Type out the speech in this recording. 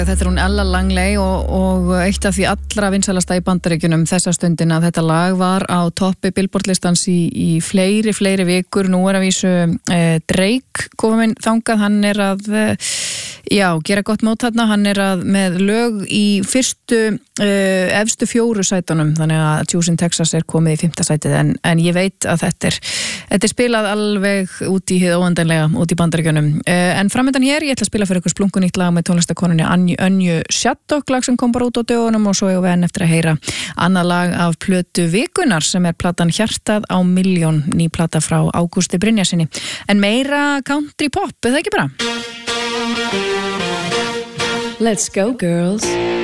Þetta hún Ella Langley og eitt af því allra vinsælasta í Bandaríkjunum þessa stundina. Þetta lag var á toppi Billboard-listans í fleiri vikur. Nú að vísu Drake kominn þangað. Hann að gera gott mót þarna. Hann að með lög í fyrstu efstu 4 sætunum. Þannig að Choosing Texas komið í 5. sætið en ég veit að þetta er spilað alveg út í hið óendanlega út í Bandaríkjunum. En framöndan hér, ég ætla að spila fyrir ykkur splunkunýtt lag með tónlistakonunni Önju Shattuck, lag sem kom bara út á dögunum og svo eigum við enn eftir að heyra annað lag af plötu vikunnar sem platan Hjartað á milljón, ný plata frá Ágústi Brynjarsinni. En meira country pop, er það ekki bara? Let's go girls.